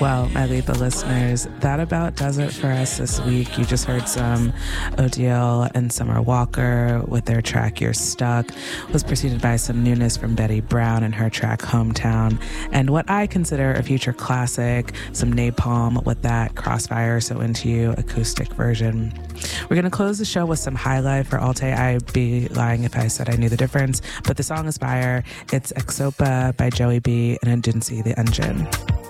Well, my Letha listeners, that about does it for us this week. You just heard some ODL and Summer Walker with their track You're Stuck, was preceded by some newness from Betty Brown and her track Hometown, and what I consider a future classic, some Napalm with that Crossfire So Into You acoustic version. We're going to close the show with some High Life for Alte. I'd be lying if I said I knew the difference, but the song is fire. It's Exopa by Joey B and Indunsi the Engine.